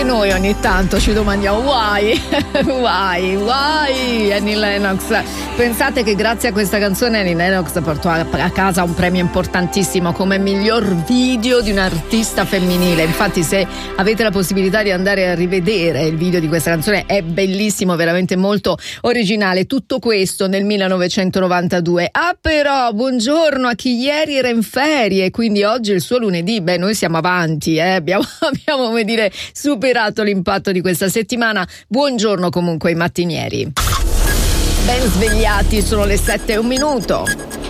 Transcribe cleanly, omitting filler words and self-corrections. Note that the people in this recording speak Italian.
anche noi ogni tanto ci domandiamo why Annie Lennox. Pensate che grazie a questa canzone Annie Lennox portò a casa un premio importantissimo come miglior video di un artista femminile. Infatti, se avete la possibilità di andare a rivedere il video di questa canzone, è bellissimo, veramente molto originale. Tutto questo nel 1992. Però buongiorno a chi ieri era in ferie, quindi oggi è il suo lunedì. Beh, noi siamo avanti, abbiamo come dire superato l'impatto di questa settimana. Buongiorno comunque ai mattinieri. Ben svegliati, sono le 7:01.